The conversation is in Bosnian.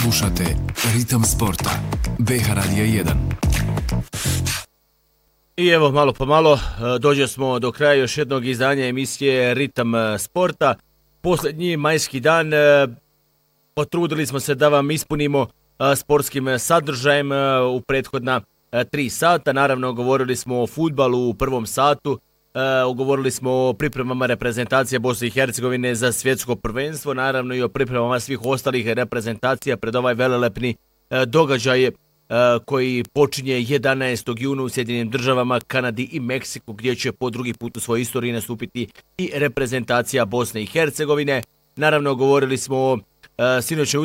Slušate Ritam sporta, BH Radija 1. I evo, malo po malo, dođe smo do kraja još jednog izdanja emisije Ritam sporta. Posljednji majski dan, potrudili smo se da vam ispunimo sportskim sadržajem u prethodna 3 sata. Naravno, govorili smo o fudbalu u prvom satu, govorili smo o pripremama reprezentacije Bosne i Hercegovine za svjetsko prvenstvo, naravno i o pripremama svih ostalih reprezentacija pred ovaj velelepni događaj koji počinje 11. juna u Sjedinim državama, Kanadi i Meksiku, gdje će po drugi put u svojoj istoriji nastupiti i reprezentacija Bosne i Hercegovine. Naravno, govorili smo o sinoćnoj